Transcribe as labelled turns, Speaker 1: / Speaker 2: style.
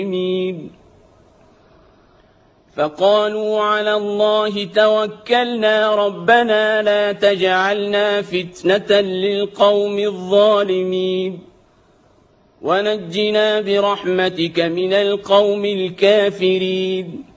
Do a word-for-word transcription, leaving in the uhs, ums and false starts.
Speaker 1: فقالوا على الله توكلنا ربنا لا تجعلنا فتنة للقوم الظالمين ونجنا برحمتك من القوم الكافرين